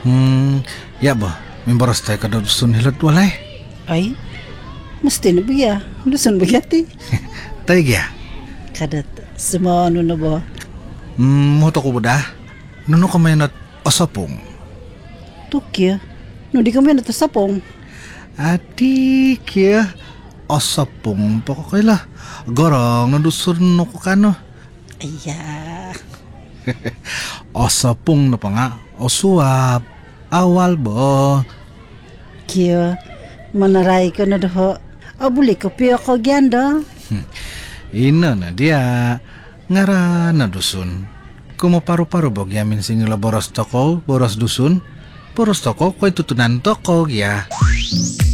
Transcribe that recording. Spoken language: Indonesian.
Ya ba, memboros tayo kada dusun hilot walay. Ay, mesti na biya. Dusun bigati. Tayo ya. Kadat semua ano na ba? Moto ko buda. Nuno ka may nat osapong. Tukya. No di kami natasapong. Ati kia osapong pa ko kaila. Gorong nadusun no ko kano. Aya. Osapong na pa nga. Osuap. Awal bo. Kaya manaray ko na doho. Abuli ko piyo ko gyanda. Ina na dia. Ngara na dusun. Kumaparu-paru bog yamin singila boros toko, boros dusun. Boros toko ko'y tutunan toko ya.